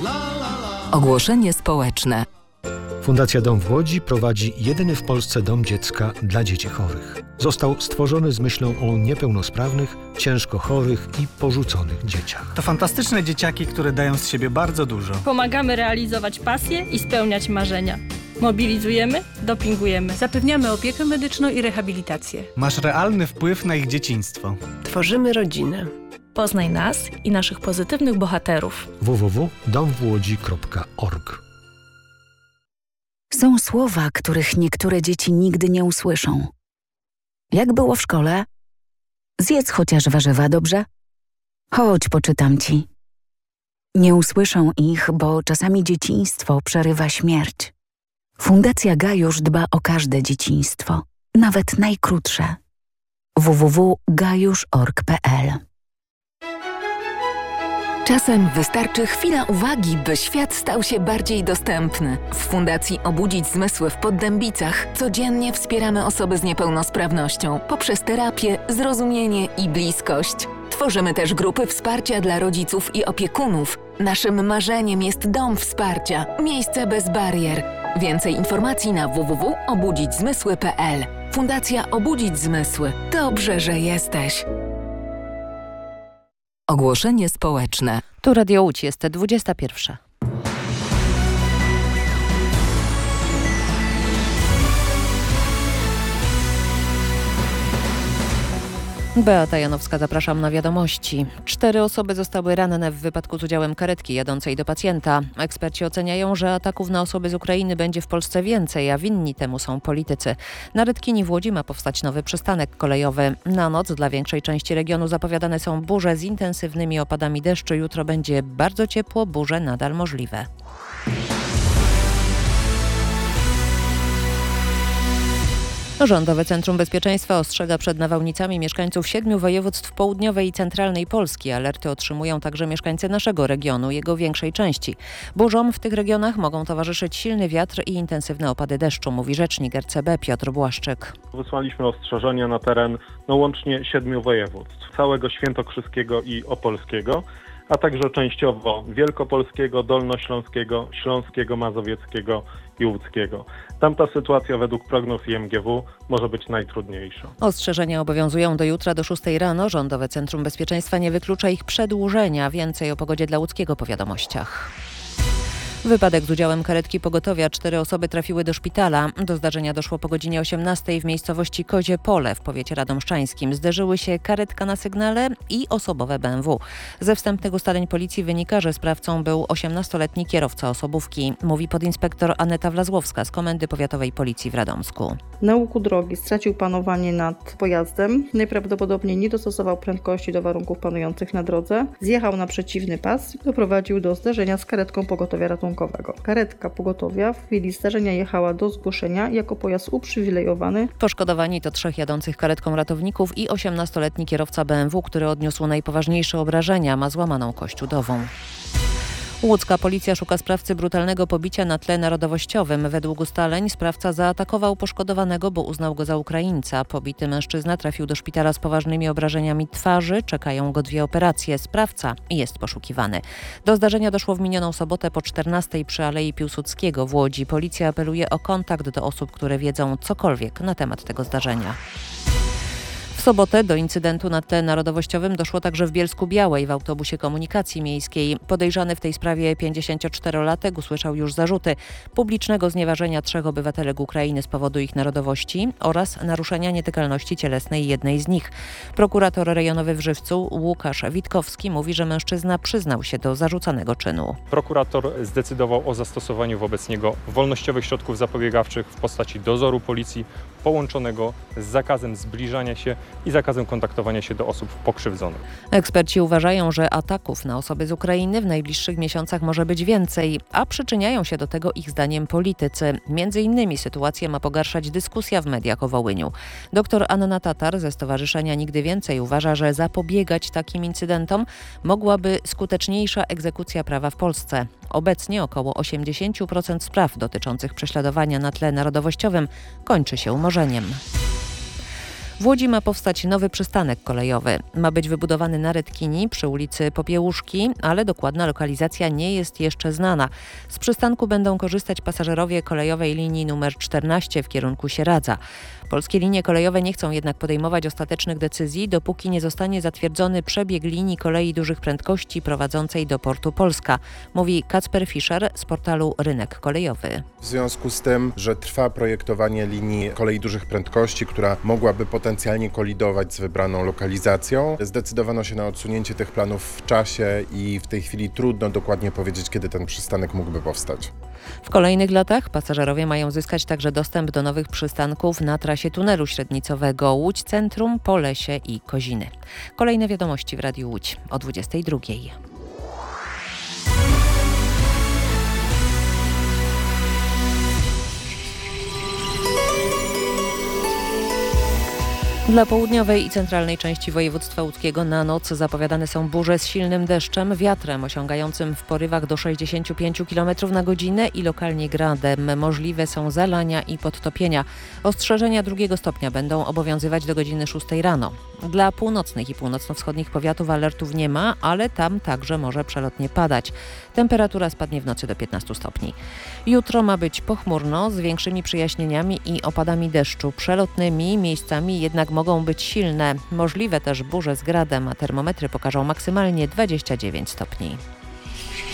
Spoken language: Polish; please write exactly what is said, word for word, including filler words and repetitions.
Ogłoszenie społeczne. Fundacja Dom w Łodzi prowadzi jedyny w Polsce dom dziecka dla dzieci chorych. Został stworzony z myślą o niepełnosprawnych, ciężko chorych i porzuconych dzieciach. To fantastyczne dzieciaki, które dają z siebie bardzo dużo. Pomagamy realizować pasje i spełniać marzenia. Mobilizujemy, dopingujemy. Zapewniamy opiekę medyczną i rehabilitację. Masz realny wpływ na ich dzieciństwo. Tworzymy rodzinę. Poznaj nas i naszych pozytywnych bohaterów. w w w kropka dom w łodzi kropka org. Są słowa, których niektóre dzieci nigdy nie usłyszą. Jak było w szkole? Zjedz chociaż warzywa, dobrze? Chodź, poczytam ci. Nie usłyszą ich, bo czasami dzieciństwo przerywa śmierć. Fundacja Gajusz dba o każde dzieciństwo, nawet najkrótsze. w w w kropka gajusz kropka org kropka p l. Czasem wystarczy chwila uwagi, by świat stał się bardziej dostępny. W Fundacji Obudzić Zmysły w Poddębicach codziennie wspieramy osoby z niepełnosprawnością poprzez terapię, zrozumienie i bliskość. Tworzymy też grupy wsparcia dla rodziców i opiekunów. Naszym marzeniem jest dom wsparcia, miejsce bez barier. Więcej informacji na w w w kropka obudzić zmysły kropka p l. Fundacja Obudzić Zmysły. Dobrze, że jesteś. Ogłoszenie społeczne. Tu Radio Łódź, jest dwudziesta pierwsza. Beata Janowska, zapraszam na wiadomości. Cztery osoby zostały ranne w wypadku z udziałem karetki jadącej do pacjenta. Eksperci oceniają, że ataków na osoby z Ukrainy będzie w Polsce więcej, a winni temu są politycy. Na Rytkini w Łodzi ma powstać nowy przystanek kolejowy. Na noc dla większej części regionu zapowiadane są burze z intensywnymi opadami deszczu. Jutro będzie bardzo ciepło, burze nadal możliwe. Rządowe Centrum Bezpieczeństwa ostrzega przed nawałnicami mieszkańców siedmiu województw południowej i centralnej Polski. Alerty otrzymują także mieszkańcy naszego regionu, jego większej części. Burzom w tych regionach mogą towarzyszyć silny wiatr i intensywne opady deszczu, mówi rzecznik R C B Piotr Błaszczyk. Wysłaliśmy ostrzeżenia na teren no, łącznie siedmiu województw, całego świętokrzyskiego i opolskiego, a także częściowo wielkopolskiego, dolnośląskiego, śląskiego, mazowieckiego i łódzkiego. Tamta sytuacja według prognoz I M G W może być najtrudniejsza. Ostrzeżenia obowiązują do jutra do szóstej rano. Rządowe Centrum Bezpieczeństwa nie wyklucza ich przedłużenia. Więcej o pogodzie dla łódzkiego po wiadomościach. Wypadek z udziałem karetki pogotowia. Cztery osoby trafiły do szpitala. Do zdarzenia doszło po godzinie osiemnastej w miejscowości Kozie Pole w powiecie radomszczańskim. Zderzyły się karetka na sygnale i osobowe B M W. Ze wstępnych ustaleń policji wynika, że sprawcą był osiemnastoletni kierowca osobówki, mówi podinspektor Aneta Wlazłowska z Komendy Powiatowej Policji w Radomsku. Na łuku drogi stracił panowanie nad pojazdem. Najprawdopodobniej nie dostosował prędkości do warunków panujących na drodze. Zjechał na przeciwny pas i doprowadził do zderzenia z karetką pogotowia ratunkowego. Karetka pogotowia w chwili zdarzenia jechała do zgłoszenia jako pojazd uprzywilejowany. Poszkodowani to trzech jadących karetką ratowników i osiemnastoletni kierowca B M W, który odniósł najpoważniejsze obrażenia, ma złamaną kość udową. Łódzka policja szuka sprawcy brutalnego pobicia na tle narodowościowym. Według ustaleń sprawca zaatakował poszkodowanego, bo uznał go za Ukraińca. Pobity mężczyzna trafił do szpitala z poważnymi obrażeniami twarzy. Czekają go dwie operacje. Sprawca jest poszukiwany. Do zdarzenia doszło w minioną sobotę po czternastej przy Alei Piłsudskiego w Łodzi. Policja apeluje o kontakt do osób, które wiedzą cokolwiek na temat tego zdarzenia. W sobotę do incydentu na tle narodowościowym doszło także w Bielsku-Białej w autobusie komunikacji miejskiej. Podejrzany w tej sprawie pięćdziesięcioczterolatek usłyszał już zarzuty publicznego znieważenia trzech obywatelek Ukrainy z powodu ich narodowości oraz naruszenia nietykalności cielesnej jednej z nich. Prokurator rejonowy w Żywcu Łukasz Witkowski mówi, że mężczyzna przyznał się do zarzucanego czynu. Prokurator zdecydował o zastosowaniu wobec niego wolnościowych środków zapobiegawczych w postaci dozoru policji połączonego z zakazem zbliżania się i zakazem kontaktowania się do osób pokrzywdzonych. Eksperci uważają, że ataków na osoby z Ukrainy w najbliższych miesiącach może być więcej, a przyczyniają się do tego ich zdaniem politycy. Między innymi sytuację ma pogarszać dyskusja w mediach o Wołyniu. Doktor Anna Tatar ze Stowarzyszenia Nigdy Więcej uważa, że zapobiegać takim incydentom mogłaby skuteczniejsza egzekucja prawa w Polsce. Obecnie około osiemdziesiąt procent spraw dotyczących prześladowania na tle narodowościowym kończy się umorzeniem. W Łodzi ma powstać nowy przystanek kolejowy. Ma być wybudowany na Redkini przy ulicy Popiełuszki, ale dokładna lokalizacja nie jest jeszcze znana. Z przystanku będą korzystać pasażerowie kolejowej linii numer czternaście w kierunku Sieradza. Polskie linie kolejowe nie chcą jednak podejmować ostatecznych decyzji, dopóki nie zostanie zatwierdzony przebieg linii kolei dużych prędkości prowadzącej do portu Polska, mówi Kacper Fischer z portalu Rynek Kolejowy. W związku z tym, że trwa projektowanie linii kolei dużych prędkości, która mogłaby potencjalnie kolidować z wybraną lokalizacją, zdecydowano się na odsunięcie tych planów w czasie i w tej chwili trudno dokładnie powiedzieć, kiedy ten przystanek mógłby powstać. W kolejnych latach pasażerowie mają zyskać także dostęp do nowych przystanków na trasie tunelu średnicowego Łódź Centrum, Polesie i Koziny. Kolejne wiadomości w Radiu Łódź o dwudziestej drugiej. Dla południowej i centralnej części województwa łódzkiego na noc zapowiadane są burze z silnym deszczem, wiatrem osiągającym w porywach do sześćdziesiąt pięć kilometrów na godzinę i lokalnie gradem. Możliwe są zalania i podtopienia. Ostrzeżenia drugiego stopnia będą obowiązywać do godziny szóstej rano. Dla północnych i północno-wschodnich powiatów alertów nie ma, ale tam także może przelotnie padać. Temperatura spadnie w nocy do piętnastu stopni. Jutro ma być pochmurno z większymi przyjaśnieniami i opadami deszczu przelotnymi, miejscami jednak mogą być silne. Możliwe też burze z gradem, a termometry pokażą maksymalnie dwadzieścia dziewięć stopni.